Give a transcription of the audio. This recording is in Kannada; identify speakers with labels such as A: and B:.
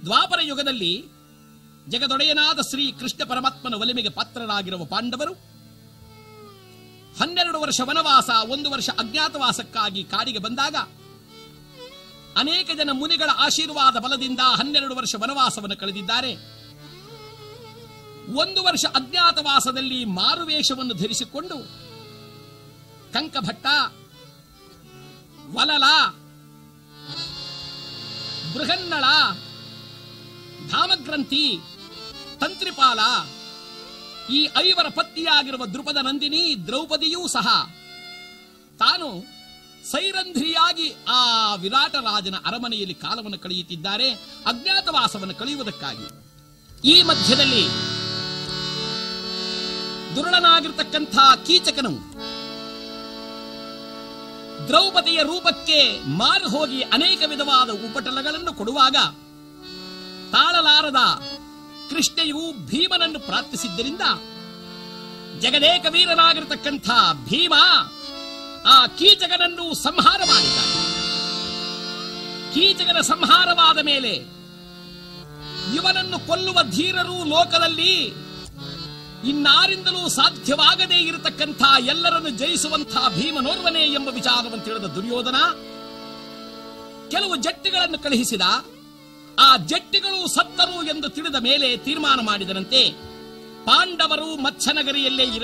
A: ದ್ವಾಪರ ಯುಗದಲ್ಲಿ ಜಗದೊಡೆಯನಾದ ಶ್ರೀ ಕೃಷ್ಣ ಪರಮಾತ್ಮನ ಒಲಿಮೆಗೆ ಪಾತ್ರರಾಗಿರುವ ಪಾಂಡವರು 12 ವರ್ಷ ವನವಾಸ, 1 ವರ್ಷ ಅಜ್ಞಾತವಾಸಕ್ಕಾಗಿ ಕಾಡಿಗೆ ಬಂದಾಗ ಅನೇಕ ಜನ ಮುನಿಗಳ ಆಶೀರ್ವಾದ ಬಲದಿಂದ 12 ವರ್ಷ ವನವಾಸವನ್ನು ಕಳೆದಿದ್ದಾರೆ. 1 ವರ್ಷ ಅಜ್ಞಾತವಾಸದಲ್ಲಿ ಮಾರುವೇಷವನ್ನು ಧರಿಸಿಕೊಂಡು ಕಂಕಭಟ್ಟ, ವಲಲ, ಬೃಹನ್ನಳ, ಧಾಮಗ್ರಂಥಿ, ತಂತ್ರಿಪಾಲ ಈ 5 ಪತ್ನಿಯಾಗಿರುವ ದೃಪದ ನಂದಿನಿ ದ್ರೌಪದಿಯೂ ಸಹ ತಾನು ಸೈರಂಧ್ರಿಯಾಗಿ ಆ ವಿರಾಟ ರಾಜನ ಅರಮನೆಯಲ್ಲಿ ಕಾಲವನ್ನು ಕಳೆಯುತ್ತಿದ್ದಾರೆ, ಅಜ್ಞಾತವಾಸವನ್ನು ಕಳೆಯುವುದಕ್ಕಾಗಿ. ಈ ಮಧ್ಯದಲ್ಲಿ ದುರುಳನಾಗಿರ್ತಕ್ಕಂಥ ಕೀಚಕನು ದ್ರೌಪದಿಯ ರೂಪಕ್ಕೆ ಮಾರು ಹೋಗಿ ಅನೇಕ ವಿಧವಾದ ಉಪಟಳಗಳನ್ನು ಕೊಡುವಾಗ ತಾಳಲಾರದ ಕೃಷ್ಣೆಯು ಭೀಮನನ್ನು ಪ್ರಾರ್ಥಿಸಿದ್ದರಿಂದ ಜಗದೇಕ ವೀರನಾಗಿರತಕ್ಕಂಥ ಭೀಮ ಆ ಕೀಚಕನನ್ನು ಸಂಹಾರ ಮಾಡಿದ್ದಾನೆ. ಕೀಚಕನ ಸಂಹಾರವಾದ ಮೇಲೆ ಇವನನ್ನು ಕೊಲ್ಲುವ ಧೀರರು ಲೋಕದಲ್ಲಿ ಇನ್ನಾರಿಂದಲೂ ಸಾಧ್ಯವಾಗದೇ ಇರತಕ್ಕಂಥ ಎಲ್ಲರನ್ನು ಜಯಿಸುವಂತಹ ಭೀಮನೋರ್ವನೇ ಎಂಬ ವಿಚಾರವನ್ನು ತಿಳಿದ ದುರ್ಯೋಧನ ಕೆಲವು ಜಟ್ಟಿಗಳನ್ನು ಕಳುಹಿಸಿದ. ಆ ಜಟ್ಟಿಗಳು ಸತ್ತರು ಎಂದು ತಿಳಿದ ಮೇಲೆ ತೀರ್ಮಾನ ಮಾಡಿದರಂತೆ, ಪಾಂಡವರು ಮತ್ಸ್ಯನಗರಿಯಲ್ಲೇ